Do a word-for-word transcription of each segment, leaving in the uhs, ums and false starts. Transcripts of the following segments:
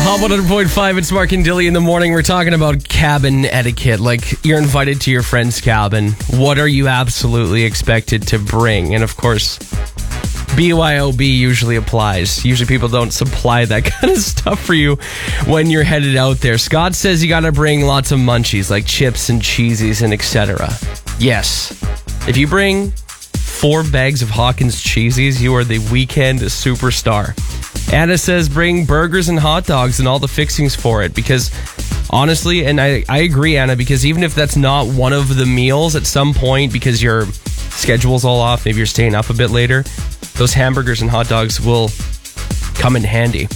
Hot one hundred point five, it's Mark and Dilly in the morning. We're talking about cabin etiquette. Like, you're invited to your friend's cabin. What are you absolutely expected to bring? And of course, B Y O B usually applies. Usually people don't supply that kind of stuff for you when you're headed out there. Scott says you gotta bring lots of munchies, like chips and cheesies and et cetera. Yes. If you bring four bags of Hawkins cheesies, you are the weekend superstar. Anna says bring burgers and hot dogs and all the fixings for it, because honestly, and I, I agree, Anna, because even if that's not one of the meals at some point, because your schedule's all off, maybe you're staying up a bit later, those hamburgers and hot dogs will come in handy.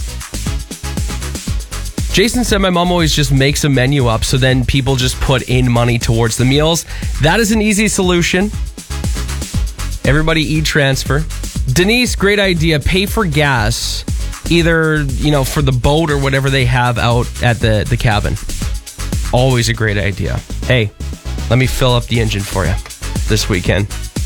Jason said my mom always just makes a menu up, so then people just put in money towards the meals. That is an easy solution. Everybody e-transfer. Denise, great idea. Pay for gas, either, you know, for the boat or whatever they have out at the, the cabin. Always a great idea. Hey, let me fill up the engine for you this weekend.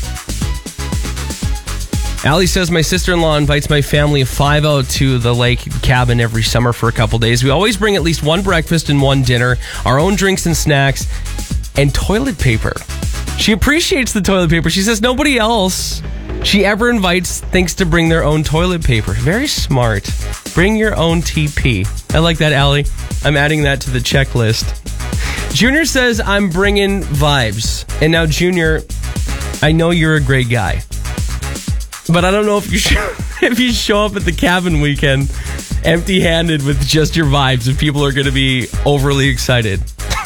Allie says my sister-in-law invites my family of five out to the lake cabin every summer for a couple days. We always bring at least one breakfast and one dinner, our own drinks and snacks, and toilet paper. She appreciates the toilet paper. She says nobody else she ever invites thinks to bring their own toilet paper. Very smart. Bring your own T P. I like that, Allie. I'm adding that to the checklist. Junior says I'm bringing vibes. And now, Junior, I know you're a great guy, but I don't know if you show, if you show up at the cabin weekend empty-handed with just your vibes, if people are going to be overly excited.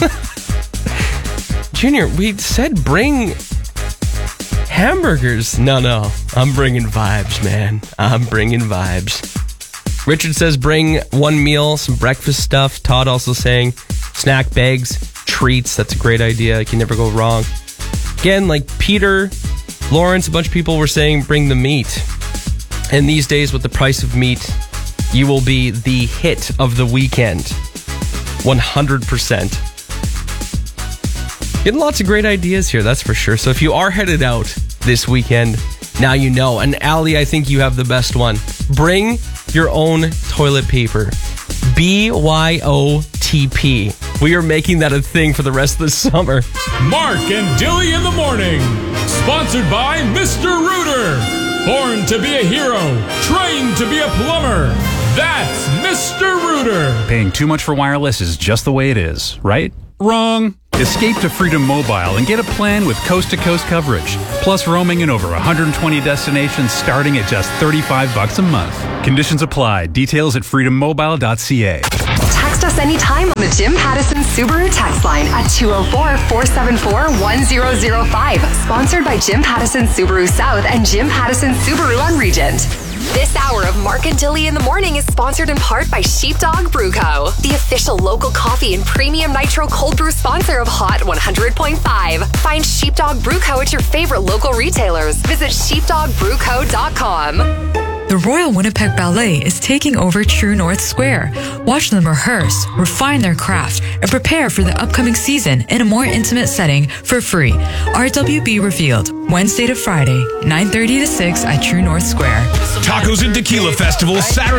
Junior, we said bring hamburgers. No, no. I'm bringing vibes, man. I'm bringing vibes. Richard says bring one meal, some breakfast stuff. Todd also saying snack bags, treats. That's a great idea. You can never go wrong. Again, like Peter, Lawrence, a bunch of people were saying bring the meat. And these days with the price of meat, you will be the hit of the weekend. one hundred percent. Getting lots of great ideas here, that's for sure. So if you are headed out this weekend, now you know. And Allie, I think you have the best one. Bring your own toilet paper. B Y O T P. We are making that a thing for the rest of the summer. Mark and Dilly in the morning. Sponsored by Mister Rooter. Born to be a hero. Trained to be a plumber. That's Mister Rooter. Paying too much for wireless is just the way it is, right? Wrong. Escape to Freedom Mobile and get a plan with coast-to-coast coverage, plus roaming in over one hundred twenty destinations starting at just thirty-five bucks a month. Conditions apply. Details at freedom mobile dot c a. Text us anytime on the Jim Pattison Subaru text line at two oh four, four seven four, one oh oh five. Sponsored by Jim Pattison Subaru South and Jim Pattison Subaru on Regent. This hour of Mark and Dilly in the morning is sponsored in part by Sheepdog Brew Co., the official local coffee and premium nitro cold brew sponsor of Hot one hundred point five. Find Sheepdog Brew Co. at your favorite local retailers. Visit sheepdog brew co dot com. The Royal Winnipeg Ballet is taking over True North Square. Watch them rehearse, refine their craft, and prepare for the upcoming season in a more intimate setting for free. R W B revealed, Wednesday to Friday, nine thirty to six at True North Square. Tacos and Tequila Festival, Saturday.